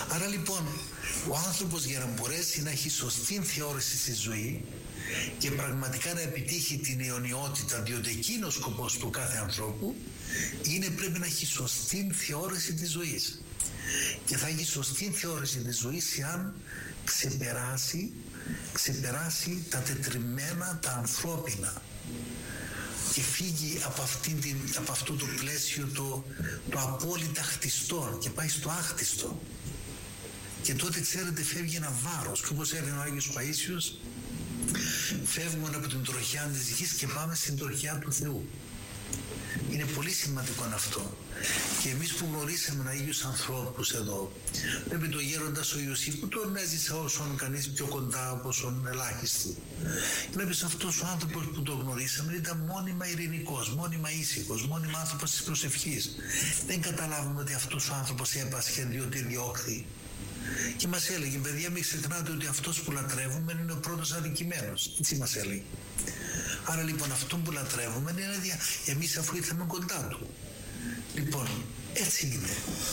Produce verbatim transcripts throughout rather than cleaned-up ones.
Άρα λοιπόν ο άνθρωπος για να μπορέσει να έχει σωστή θεώρηση στη ζωή και πραγματικά να επιτύχει την αιωνιότητα, διότι εκείνο ο σκοπός του κάθε ανθρώπου είναι, πρέπει να έχει σωστή θεώρηση της ζωής, και θα έχει σωστή θεώρηση της ζωής εάν ξεπεράσει ξεπεράσει τα τετριμμένα, τα ανθρώπινα, και φύγει από, αυτήν την, από αυτό το πλαίσιο το, το απόλυτα χτιστό και πάει στο άχτιστο. Και τότε, ξέρετε, φεύγει ένα βάρος, και όπως έλεγε ο Άγιος Παΐσιος, φεύγουμε από την τροχιά της γης και πάμε στην τροχιά του Θεού. Είναι πολύ σημαντικό αυτό. Και εμείς που γνωρίσαμε Αγίους ανθρώπους εδώ, πρέπει το γέροντας ο Ιωσήφ, που τον έζησα όσον κανείς πιο κοντά από όσον ελάχιστοι. Βλέπεις, αυτός ο άνθρωπος που τον γνωρίσαμε ήταν μόνιμα ειρηνικός, μόνιμα ήσυχος, μόνιμα άνθρωπος της προσευχής. Δεν καταλάβουμε ότι αυτός ο άνθρωπος έπασχε διότι διώχθη. Και μας έλεγε, παιδιά, μην ξεχνάτε ότι αυτός που λατρεύουμε είναι ο πρώτος αδικημένος. Έτσι μας έλεγε. Άρα λοιπόν αυτό που λατρεύουμε είναι δια... εμείς αφού ήρθαμε κοντά του. Λοιπόν, έτσι είναι.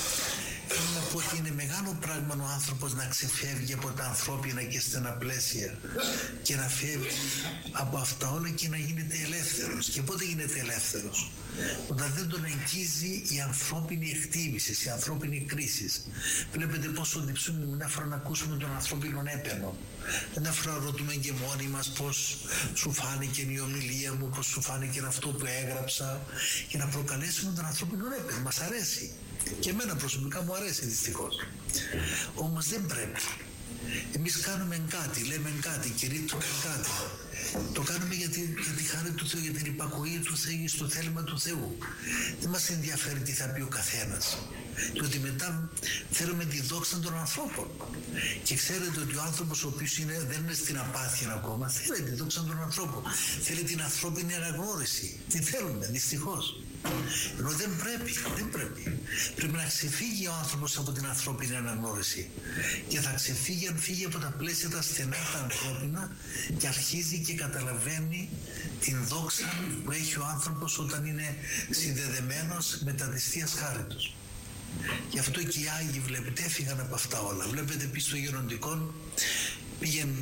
Θέλω να πω ότι είναι μεγάλο πράγμα ο άνθρωπος να ξεφεύγει από τα ανθρώπινα και στενά πλαίσια και να φεύγει από αυτά όλα και να γίνεται ελεύθερος. Και πότε γίνεται ελεύθερος? Όταν δεν τον εγγύζει η ανθρώπινη εκτίμηση, η ανθρώπινη κρίση. Βλέπετε πόσο διψούμε μια φορά να ακούσουμε τον ανθρώπινο έπαινο. Μια φορά ρωτούμε και μόνοι μας πώς σου φάνηκε η ομιλία μου, πώς σου φάνηκε αυτό που έγραψα, για να προκαλέσουμε τον ανθρώπινο έπαινο. Μας αρέσει. Και εμένα προσωπικά μου αρέσει, δυστυχώς. Όμως δεν πρέπει. Εμείς κάνουμε κάτι, λέμε κάτι και ρίτουμε κάτι. Το κάνουμε για τη, για τη χάρη του Θεού, για την υπακοή του Θεού, στο θέλημα του Θεού. Δεν μας ενδιαφέρει τι θα πει ο καθένας. Διότι μετά θέλουμε τη δόξα των ανθρώπων. Και ξέρετε ότι ο άνθρωπος ο οποίος είναι, δεν είναι στην απάθεια ακόμα, θέλει τη δόξα των ανθρώπων. Θέλει την ανθρώπινη αναγνώριση. Τι θέλουμε, δυστυχώς. Ενώ δεν πρέπει, δεν πρέπει. Πρέπει να ξεφύγει ο άνθρωπος από την ανθρώπινη αναγνώριση. Και θα ξεφύγει αν φύγει από τα πλαίσια τα στενά, τα ανθρώπινα, και αρχίζει και καταλαβαίνει την δόξα που έχει ο άνθρωπος όταν είναι συνδεδεμένος με τα της Θείας χάριτος. Γι' αυτό και οι Άγιοι, βλέπετε, έφυγαν από αυτά όλα. Βλέπετε πίσω στο γεροντικό πήγαινε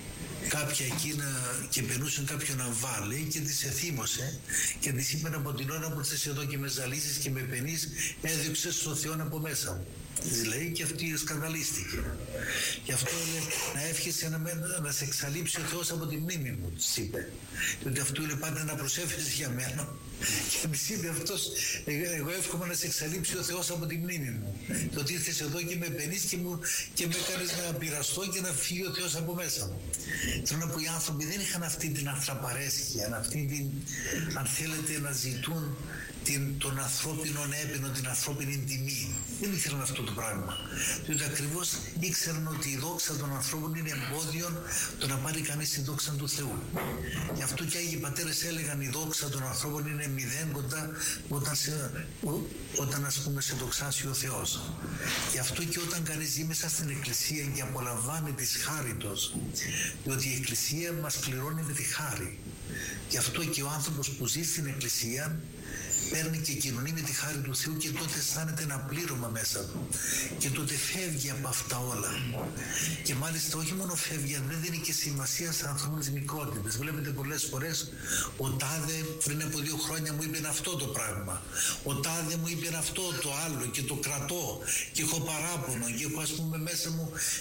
κάποια εκείνα και περνούσαν κάποιον να βάλει και τις εθύμωσε και της είπαν, από την ώρα που θες εδώ και με ζαλίζεις και με πενείς, έδιωξες στο Θεό από μέσα μου. Της λέει, και αυτή σκανδαλίστηκε. Γι' αυτό λέει, να εύχεσαι να, να σε εξαλείψει ο Θεός από τη μνήμη μου, της είπε. Διότι αυτού λέει πάντα να προσεύχεσαι για μένα. Και της είπε αυτός, εγώ εύχομαι να σε εξαλείψει ο Θεός από τη μνήμη μου. Το ότι ήρθες εδώ και με πενείς και, μου, και με κάνεις να πειραστώ και να φύγει ο Θεός από μέσα μου. Θέλω να πω, οι άνθρωποι δεν είχαν αυτή την ανθραπαρέσχεια, αυτή την, αν θέλετε, να ζητούν την, τον ανθρώπινο έπαινο, την ανθρώπινη τιμή. Δεν ήθελαν αυτό το πράγμα. Διότι ακριβώς ήξεραν ότι η δόξα των ανθρώπων είναι εμπόδιο το να πάρει κανείς τη δόξα του Θεού. Γι' αυτό και οι Άγιοι Πατέρες έλεγαν, η δόξα των ανθρώπων είναι μηδέν κοντά όταν, σε, όταν ας πούμε σε δοξάσει ο Θεός. Γι' αυτό και όταν κανείς ζει μέσα στην Εκκλησία και απολαμβάνει της χάριτος, διότι η Εκκλησία μας πληρώνει με τη χάρη. Γι' αυτό και ο άνθρωπος που ζει στην Εκκλησία παίρνει και κοινωνεί με τη χάρη του Θεού και τότε αισθάνεται ένα πλήρωμα μέσα του και τότε φεύγει από αυτά όλα. Και μάλιστα όχι μόνο φεύγει, δεν δίνει και σημασία σε ανθρώπινες μικρότητες. Βλέπετε πολλές φορές, ο τάδε πριν από δύο χρόνια μου είπε αυτό το πράγμα, ο τάδε μου είπε αυτό το άλλο και το κρατώ και έχω παράπονο και έχω, ας πούμε, μέσα μου